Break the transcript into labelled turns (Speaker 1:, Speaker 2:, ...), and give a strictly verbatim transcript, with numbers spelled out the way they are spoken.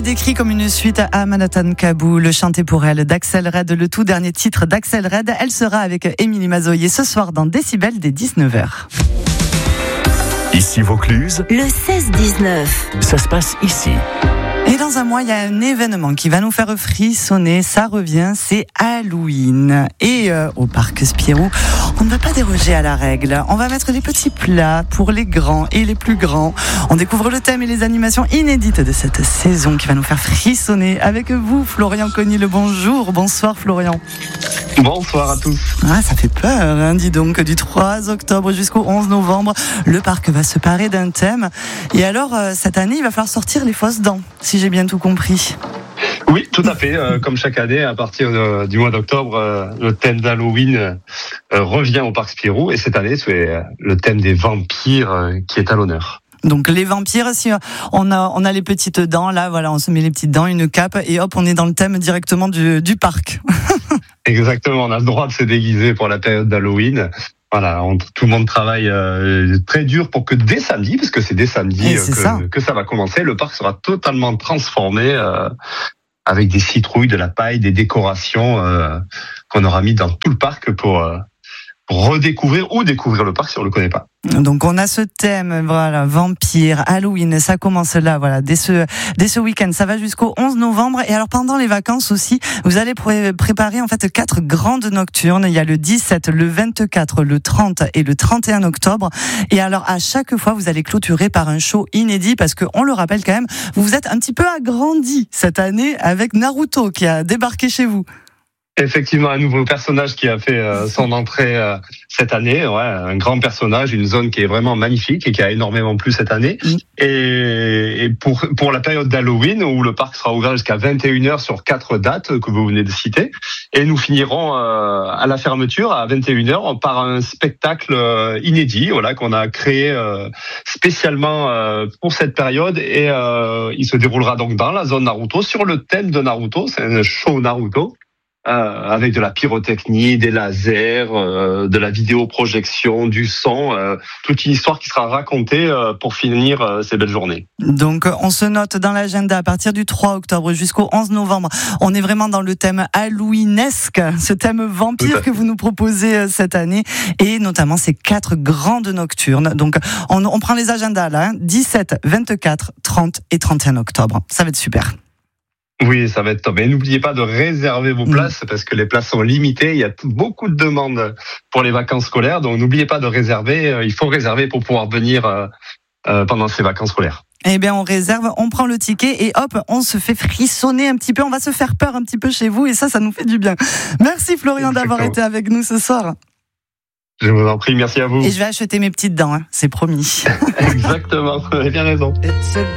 Speaker 1: décrit comme une suite à Manhattan Kaboul, chanté pour elle d'Axel Red, le tout dernier titre d'Axel Red. Elle sera avec Émilie Mazoyer ce soir dans Décibel dès dix-neuf heures.
Speaker 2: Ici Vaucluse,
Speaker 3: le seize dix-neuf.
Speaker 2: Ça se passe ici.
Speaker 1: Et dans un mois, il y a un événement qui va nous faire frissonner. Ça revient, c'est Halloween. Et euh, au parc Spirou, on ne va pas déroger à la règle. On va mettre les petits plats pour les grands et les plus grands. On découvre le thème et les animations inédites de cette saison qui va nous faire frissonner. Avec vous, Florian Cogny, le bonjour. Bonsoir, Florian.
Speaker 4: Bonsoir à tous.
Speaker 1: Ah, ça fait peur, hein, dis donc. Du trois octobre jusqu'au onze novembre, le parc va se parer d'un thème. Et alors, euh, cette année, il va falloir sortir les fausses dents, si j'ai bien tout compris.
Speaker 4: Oui, tout à fait. Euh, comme chaque année, à partir de, du mois d'octobre, euh, le thème d'Halloween euh, revient au parc Spirou. Et cette année, c'est euh, le thème des vampires euh, qui est à l'honneur.
Speaker 1: Donc les vampires, si on a on a les petites dents là, voilà, on se met les petites dents, une cape et hop, on est dans le thème directement du, du parc.
Speaker 4: Exactement, on a le droit de se déguiser pour la période d'Halloween. Voilà, on, tout le monde travaille euh, très dur pour que dès samedi, parce que c'est dès samedi euh, que, ça. que ça va commencer, le parc sera totalement transformé euh, avec des citrouilles, de la paille, des décorations euh, qu'on aura mis dans tout le parc pour euh, redécouvrir ou découvrir le parc si on le connaît pas.
Speaker 1: Donc on a ce thème, voilà, vampire, Halloween, ça commence là, voilà, dès ce dès ce week-end, ça va jusqu'au onze novembre. Et alors pendant les vacances aussi, vous allez pré- préparer en fait quatre grandes nocturnes. Il y a le dix-sept, le vingt-quatre, le trente et le trente et un octobre. Et alors à chaque fois, vous allez clôturer par un show inédit parce que on le rappelle quand même, vous vous êtes un petit peu agrandi cette année avec Naruto qui a débarqué chez vous.
Speaker 4: Effectivement, un nouveau personnage qui a fait euh, son entrée euh, cette année. Ouais, un grand personnage, une zone qui est vraiment magnifique et qui a énormément plu cette année. Mmh. Et, et pour pour la période d'Halloween, où le parc sera ouvert jusqu'à vingt et une heures sur quatre dates que vous venez de citer. Et nous finirons euh, à la fermeture à vingt et une heures par un spectacle euh, inédit, voilà, qu'on a créé euh, spécialement euh, pour cette période. Et euh, il se déroulera donc dans la zone Naruto, sur le thème de Naruto. C'est un show Naruto. Euh, avec de la pyrotechnie, des lasers, euh, de la vidéoprojection, du son, euh, toute une histoire qui sera racontée euh, pour finir euh, ces belles journées.
Speaker 1: Donc on se note dans l'agenda à partir du trois octobre jusqu'au onze novembre. On est vraiment dans le thème halloweenesque, ce thème vampire que vous nous proposez cette année, et notamment ces quatre grandes nocturnes. Donc on, on prend les agendas là, hein, dix-sept, vingt-quatre, trente et trente et un octobre. Ça va être super.
Speaker 4: Oui, ça va être top. Et n'oubliez pas de réserver vos places parce que les places sont limitées. Il y a beaucoup de demandes pour les vacances scolaires. Donc n'oubliez pas de réserver. Il faut réserver pour pouvoir venir euh, pendant ces vacances scolaires.
Speaker 1: Eh bien, on réserve, on prend le ticket et hop, on se fait frissonner un petit peu. On va se faire peur un petit peu chez vous et ça, ça nous fait du bien. Merci Florian Exactement. d'avoir été avec nous ce soir.
Speaker 4: Je vous en prie, merci à vous.
Speaker 1: Et je vais acheter mes petites dents, hein, c'est promis.
Speaker 4: Exactement, vous avez bien raison.